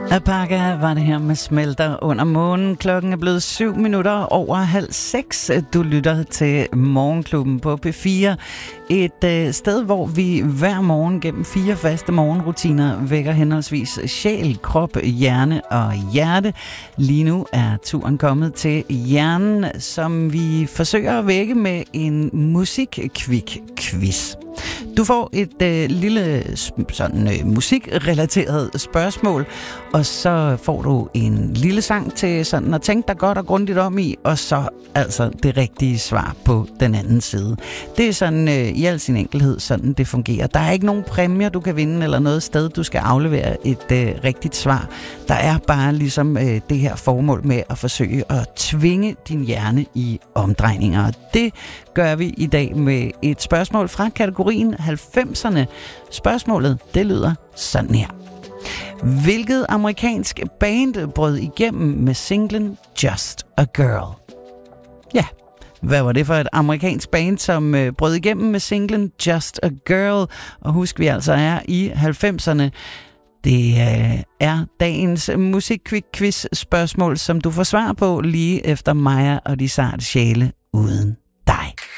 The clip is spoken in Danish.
Alpaca var det her med Smelter under månen. Klokken er blevet 7:07. Du lytter til Morgenklubben på P4. Et sted, hvor vi hver morgen gennem 4 faste morgenrutiner vækker henholdsvis sjæl, krop, hjerne og hjerte. Lige nu er turen kommet til hjernen, som vi forsøger at vække med en musikkvik-quiz. Du får et lille musikrelateret spørgsmål, og så får du en lille sang til sådan at tænke dig godt og grundigt om i, og så altså det rigtige svar på den anden side. Det er sådan i al sin enkelhed, sådan det fungerer. Der er ikke nogen præmier, du kan vinde, eller noget sted, du skal aflevere et rigtigt svar. Der er bare ligesom det her formål med at forsøge at tvinge din hjerne i omdrejninger. Og det gør vi i dag med et spørgsmål fra kategorien 90'erne. Spørgsmålet, det lyder sådan her. Hvilket amerikansk band brød igennem med singlen Just a Girl? Ja, hvad var det for et amerikansk band, som brød igennem med singlen Just a Girl? Og husk, vi altså er i 90'erne. Det er dagens musikquiz-spørgsmål, som du får svar på lige efter Maja og de sarte sjæle uden